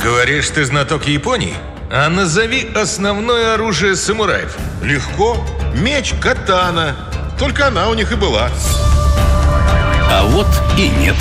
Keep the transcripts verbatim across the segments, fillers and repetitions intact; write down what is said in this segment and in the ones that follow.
Говоришь, ты знаток Японии? А назови основное оружие самураев. Легко. Меч катана. Только она у них и была. А вот и нет.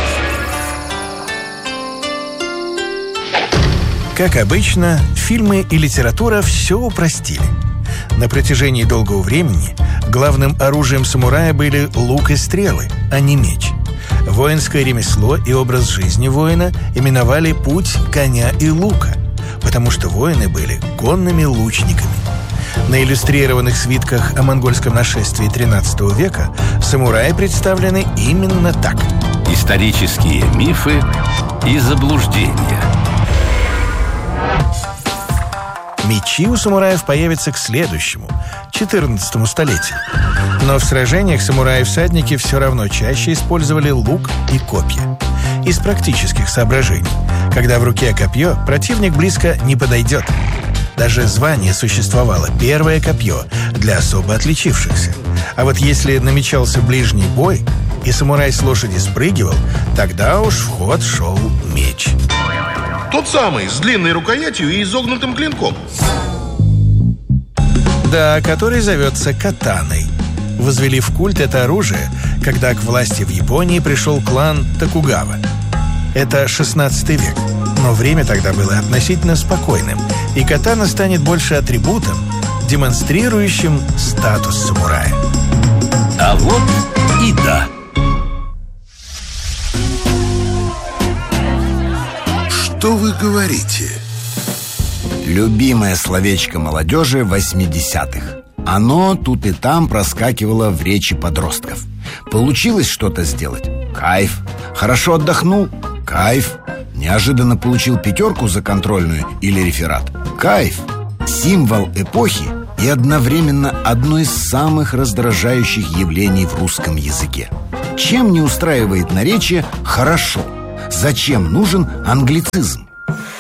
Как обычно, фильмы и литература все упростили. На протяжении долгого времени главным оружием самурая были лук и стрелы, а не меч. Воинское ремесло и образ жизни воина именовали путь коня и лука, потому что воины были конными лучниками. На иллюстрированных свитках о монгольском нашествии тринадцатого века самураи представлены именно так. Исторические мифы и заблуждения. Мечи у самураев появятся к следующему, четырнадцатому столетию. Но в сражениях самураи-всадники все равно чаще использовали лук и копья. Из практических соображений. Когда в руке копье, противник близко не подойдет. Даже звание существовало «первое копье» для особо отличившихся. А вот если намечался ближний бой, и самурай с лошади спрыгивал, тогда уж в ход шел меч. Тот самый, с длинной рукоятью и изогнутым клинком. Да, который зовется катаной. Возвели в культ это оружие, когда к власти в Японии пришел клан Токугава. Это шестнадцатый век, но время тогда было относительно спокойным, и катана станет больше атрибутом, демонстрирующим статус самурая. А вот и да. Что вы говорите? Любимое словечко молодежи восьмидесятых. Оно тут и там проскакивало в речи подростков. Получилось что-то сделать? Кайф. Хорошо отдохнул? Кайф. Неожиданно получил пятерку за контрольную или реферат? Кайф. Символ эпохи и одновременно одно из самых раздражающих явлений в русском языке. Чем не устраивает наречие «хорошо»? Зачем нужен англицизм?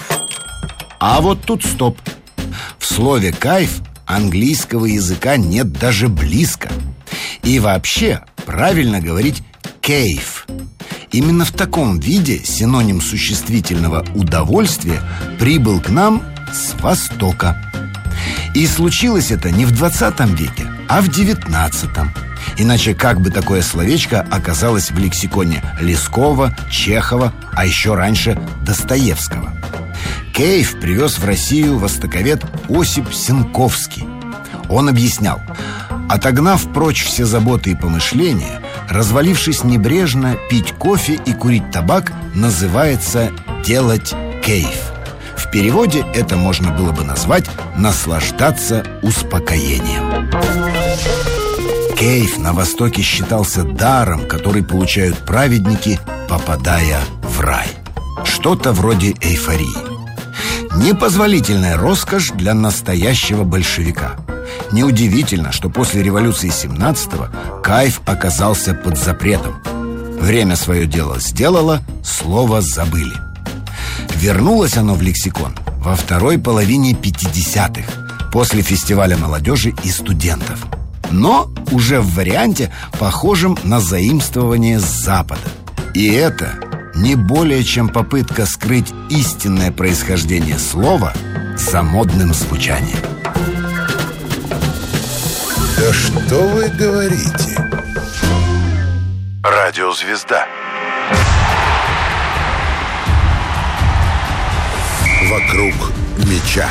А вот тут стоп. В слове «кайф» английского языка нет даже близко. И вообще правильно говорить «кейф». Именно в таком виде синоним существительного «удовольствие» прибыл к нам с Востока. И случилось это не в двадцатом веке, а в девятнадцатом. Иначе как бы такое словечко оказалось в лексиконе Лескова, Чехова, а еще раньше Достоевского? Кейф привез в Россию востоковед Осип Сенковский. Он объяснял: отогнав прочь все заботы и помышления, развалившись небрежно, пить кофе и курить табак называется «делать кейф». В переводе это можно было бы назвать «наслаждаться успокоением». Кейф на Востоке считался даром, который получают праведники, попадая в рай. Что-то вроде эйфории. Непозволительная роскошь для настоящего большевика. Неудивительно, что после революции семнадцатого кайф оказался под запретом. Время свое дело сделало, слово забыли. Вернулось оно в лексикон во второй половине пятидесятых, после фестиваля молодежи и студентов. Но уже в варианте, похожем на заимствование с Запада. И это не более чем попытка скрыть истинное происхождение слова за модным звучанием. Да что вы говорите? Радиозвезда. Вокруг меча.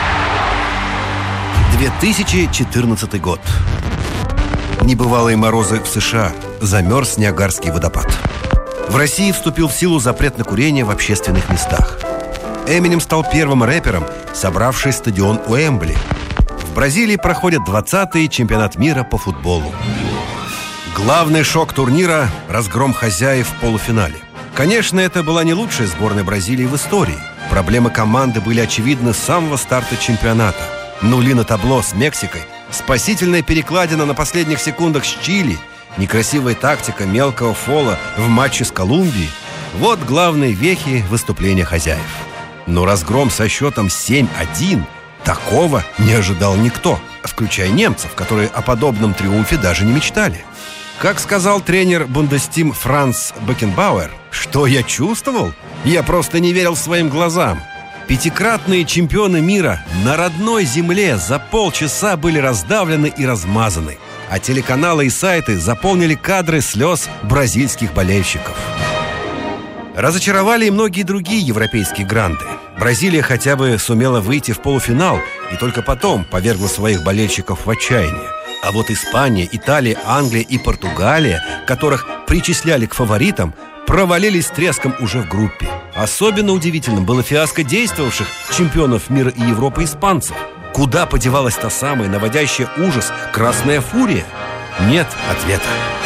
две тысячи четырнадцатый год. Небывалые морозы в США. Замерз Ниагарский водопад. В России вступил в силу запрет на курение в общественных местах. Эминем стал первым рэпером, собравший стадион Уэмбли. В Бразилии проходит двадцатый чемпионат мира по футболу. Главный шок турнира – разгром хозяев в полуфинале. Конечно, это была не лучшая сборная Бразилии в истории. Проблемы команды были очевидны с самого старта чемпионата. Нули на табло с Мексикой, спасительная перекладина на последних секундах с Чили, некрасивая тактика мелкого фола в матче с Колумбией – вот главные вехи выступления хозяев. Но разгром со счетом семь один – такого не ожидал никто, включая немцев, которые о подобном триумфе даже не мечтали. Как сказал тренер Бундестим Франц Бекенбауэр: «Что я чувствовал? Я просто не верил своим глазам. Пятикратные чемпионы мира на родной земле за полчаса были раздавлены и размазаны, а телеканалы и сайты заполнили кадры слез бразильских болельщиков. Разочаровали и многие другие европейские гранды. Бразилия хотя бы сумела выйти в полуфинал и только потом повергла своих болельщиков в отчаяние. А вот Испания, Италия, Англия и Португалия, которых причисляли к фаворитам, провалились с треском уже в группе. Особенно удивительным было фиаско действовавших чемпионов мира и Европы испанцев. Куда подевалась та самая наводящая ужас красная фурия? Нет ответа.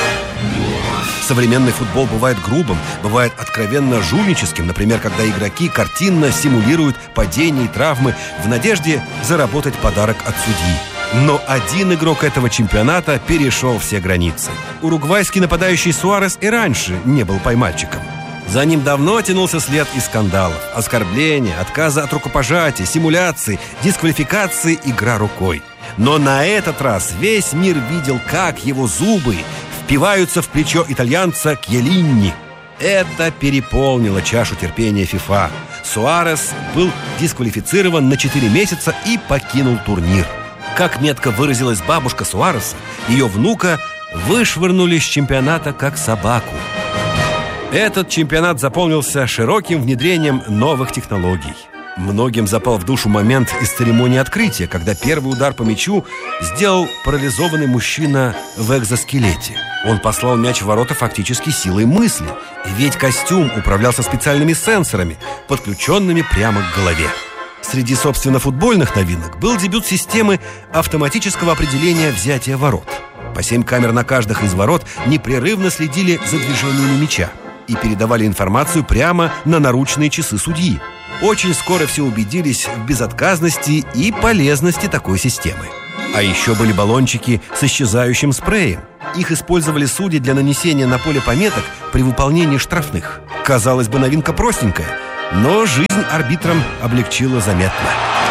Современный футбол бывает грубым, бывает откровенно жульническим, например, когда игроки картинно симулируют падения и травмы в надежде заработать подарок от судьи. Но один игрок этого чемпионата перешел все границы. Уругвайский нападающий Суарес и раньше не был поймальчиком. За ним давно тянулся след из скандалов: оскорбления, отказа от рукопожатия, симуляции, дисквалификации, игра рукой. Но на этот раз весь мир видел, как его зубы впиваются в плечо итальянца Кьелинни. Это переполнило чашу терпения ФИФА. Суарес был дисквалифицирован на четыре месяца и покинул турнир. Как метко выразилась бабушка Суареса, ее внука вышвырнули с чемпионата как собаку. Этот чемпионат заполнился широким внедрением новых технологий. Многим запал в душу момент из церемонии открытия, когда первый удар по мячу сделал парализованный мужчина в экзоскелете. Он послал мяч в ворота фактически силой мысли, ведь костюм управлялся специальными сенсорами, подключенными прямо к голове. Среди, собственно, футбольных новинок был дебют системы автоматического определения взятия ворот. По семь камер на каждых из ворот непрерывно следили за движениями мяча и передавали информацию прямо на наручные часы судьи. Очень скоро все убедились в безотказности и полезности такой системы. А еще были баллончики с исчезающим спреем. Их использовали судьи для нанесения на поле пометок при выполнении штрафных. Казалось бы, новинка простенькая, но жизнь арбитрам облегчила заметно.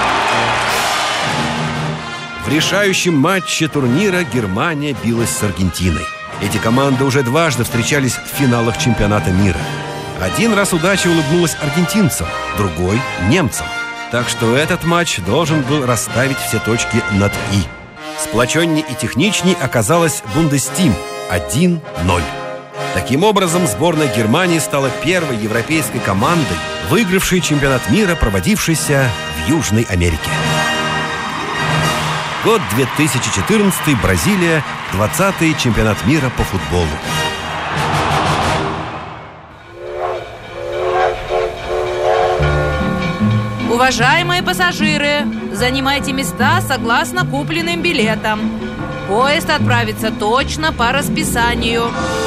В решающем матче турнира Германия билась с Аргентиной. Эти команды уже дважды встречались в финалах чемпионата мира. Один раз удача улыбнулась аргентинцам, другой – немцам. Так что этот матч должен был расставить все точки над «и». Сплоченней и техничней оказалась Бундестим один ноль. Таким образом, сборная Германии стала первой европейской командой, выигравшей чемпионат мира, проводившийся в Южной Америке. Год две тысячи четырнадцатый, Бразилия, двадцатый чемпионат мира по футболу. Уважаемые пассажиры, занимайте места согласно купленным билетам. Поезд отправится точно по расписанию.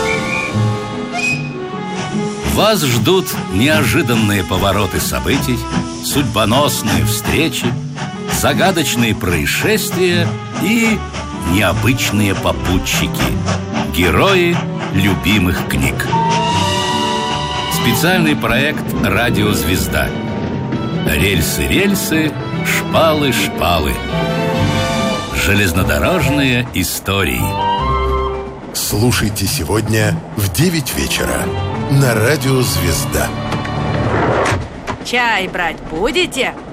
Вас ждут неожиданные повороты событий, судьбоносные встречи, загадочные происшествия и необычные попутчики. Герои любимых книг. Специальный проект «Радиозвезда». Рельсы, рельсы, шпалы, шпалы. Железнодорожные истории. Слушайте сегодня в девять вечера на радио «Звезда». Чай брать будете?